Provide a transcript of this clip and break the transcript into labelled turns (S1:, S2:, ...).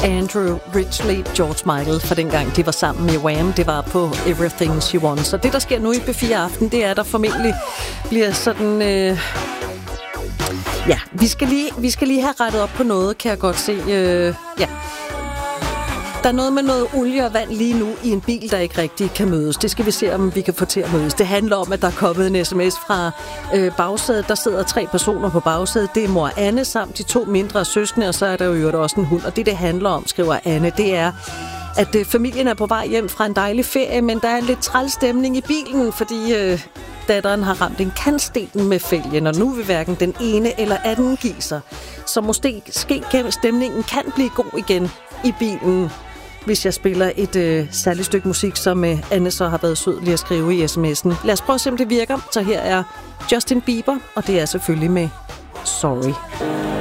S1: Andrew Ridgeley, George Michael, for dengang de var sammen med Wham. Det var på Everything She Wants. Og det, der sker nu i B4 Aften, det er, at der formentlig bliver sådan... Ja, vi skal lige have rettet op på noget, kan jeg godt se. Ja. Der er noget med noget olie og vand lige nu i en bil, der ikke rigtig kan mødes. Det skal vi se, om vi kan få til at mødes. Det handler om, at der er kommet en sms fra bagsædet. Der sidder 3 personer på bagsædet. Det er mor Anne samt de 2 mindre søskende, og så er der jo også en hund. Og det handler om, skriver Anne, det er, at familien er på vej hjem fra en dejlig ferie, men der er en lidt træls stemning i bilen, fordi datteren har ramt en kantsten med fælgen, og nu vil hverken den ene eller anden give sig. Så måske stemningen kan blive god igen i bilen, hvis jeg spiller et særligt stykke musik, som Anne så har været sød lige at skrive i sms'en. Lad os prøve at se, om det virker. Så her er Justin Bieber, og det er selvfølgelig med Sorry.